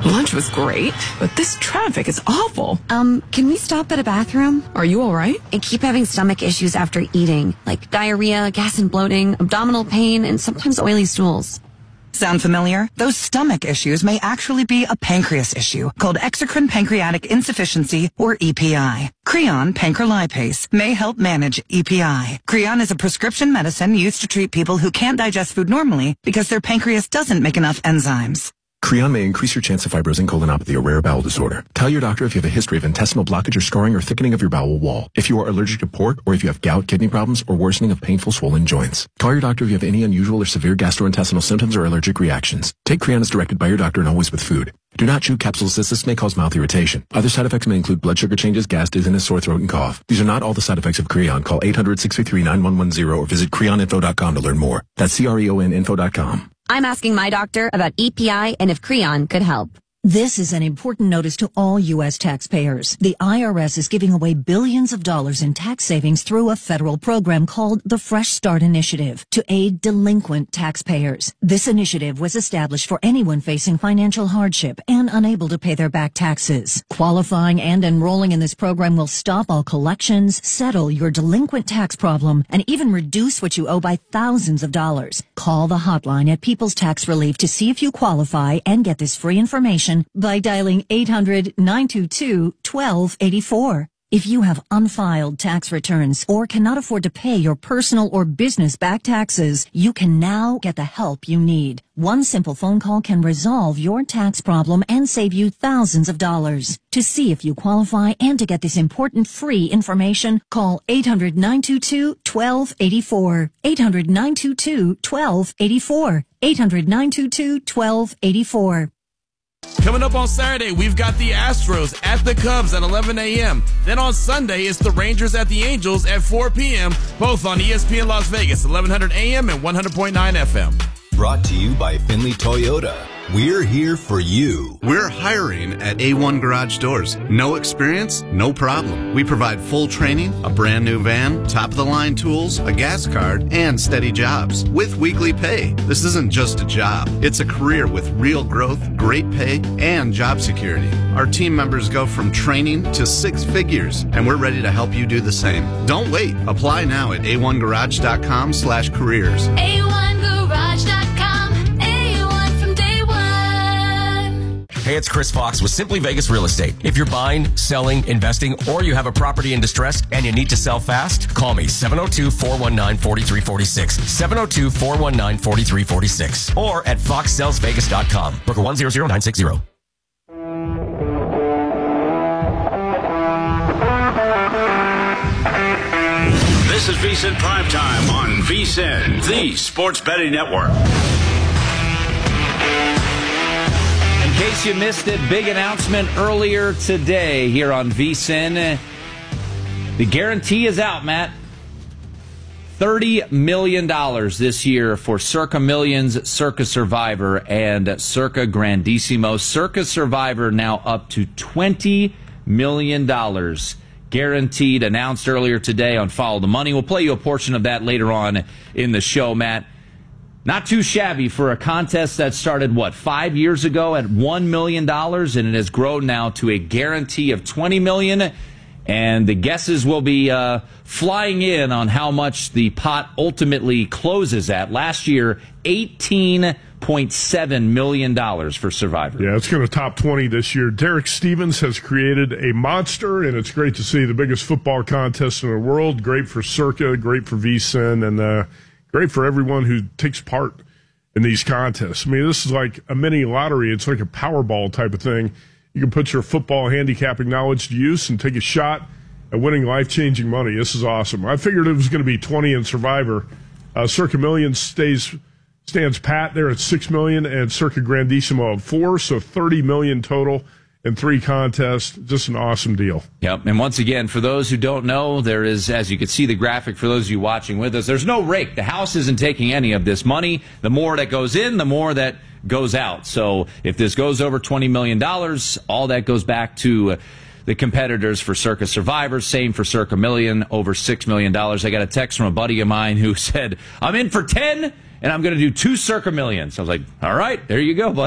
Lunch was great, but this traffic is awful. Can we stop at a bathroom? Are you all right? I keep having stomach issues after eating, like diarrhea, gas and bloating, abdominal pain, and sometimes oily stools. Sound familiar? Those stomach issues may actually be a pancreas issue called exocrine pancreatic insufficiency, or EPI. Creon pancrelipase may help manage EPI. Creon is a prescription medicine used to treat people who can't digest food normally because their pancreas doesn't make enough enzymes. Creon may increase your chance of fibrosing colonopathy, a rare bowel disorder. Tell your doctor if you have a history of intestinal blockage or scarring or thickening of your bowel wall. If you are allergic to pork, or if you have gout, kidney problems, or worsening of painful swollen joints. Call your doctor if you have any unusual or severe gastrointestinal symptoms or allergic reactions. Take Creon as directed by your doctor and always with food. Do not chew capsules as this may cause mouth irritation. Other side effects may include blood sugar changes, gas, dizziness, sore throat, and cough. These are not all the side effects of Creon. Call 800-633-9110 or visit creoninfo.com to learn more. That's CREONinfo.com. I'm asking my doctor about EPI and if Creon could help. This is an important notice to all U.S. taxpayers. The IRS is giving away billions of dollars in tax savings through a federal program called the Fresh Start Initiative to aid delinquent taxpayers. This initiative was established for anyone facing financial hardship and unable to pay their back taxes. Qualifying and enrolling in this program will stop all collections, settle your delinquent tax problem, and even reduce what you owe by thousands of dollars. Call the hotline at People's Tax Relief to see if you qualify and get this free information by dialing 800-922-1284. If you have unfiled tax returns or cannot afford to pay your personal or business back taxes, you can now get the help you need. One simple phone call can resolve your tax problem and save you thousands of dollars. To see if you qualify and to get this important free information, call 800-922-1284. 800-922-1284. 800-922-1284. Coming up on Saturday, we've got the Astros at the Cubs at 11 a.m. Then on Sunday, it's the Rangers at the Angels at 4 p.m., both on ESPN Las Vegas, 1100 a.m. and 100.9 FM. Brought to you by Finley Toyota. We're here for you. We're hiring at A1 Garage Doors. No experience? No problem. We provide full training, a brand new van, top-of-the-line tools, a gas card, and steady jobs with weekly pay. This isn't just a job. It's a career with real growth, great pay, and job security. Our team members go from training to 6 figures, and we're ready to help you do the same. Don't wait. Apply now at a1garage.com/careers. A1garage.com. Hey, it's Chris Fox with Simply Vegas Real Estate. If you're buying, selling, investing, or you have a property in distress and you need to sell fast, call me 702-419-4346. 702-419-4346. Or at foxsellsvegas.com. Broker 100960. This is VSiN Primetime on VSiN, the Sports Betting Network. In case you missed it, big announcement earlier today here on VSiN. The guarantee is out, Matt. $30 million this year for Circa Millions, Circa Survivor, and Circa Grandissimo. Circa Survivor now up to $20 million guaranteed, announced earlier today on Follow the Money. We'll play you a portion of that later on in the show, Matt. Not too shabby for a contest that started, 5 years ago at $1 million, and it has grown now to a guarantee of $20 million. And the guesses will be flying in on how much the pot ultimately closes at. Last year, $18.7 million for Survivor. Yeah, it's going to top 20 this year. Derek Stevens has created a monster, and it's great to see the biggest football contest in the world. Great for Circa, great for VSiN, and great for everyone who takes part in these contests. I mean, this is like a mini lottery. It's like a Powerball type of thing. You can put your football handicapping knowledge to use and take a shot at winning life-changing money. This is awesome. I figured it was going to be 20 in Survivor. Circa Millions stands pat there at $6 million, and Circa Grandissimo at $4 million, so $30 million total in 3 contests. Just an awesome deal. Yep. And once again, for those who don't know, there is, as you can see the graphic for those of you watching with us, there's no rake. The house isn't taking any of this money. The more that goes in, the more that goes out. So if this goes over $20 million, all that goes back to the competitors for Circa Survivor. Same for Circa Million, over $6 million. I got a text from a buddy of mine who said, I'm in for 10 and I'm going to do 2 Circa Millions. I was like, all right, there you go, buddy.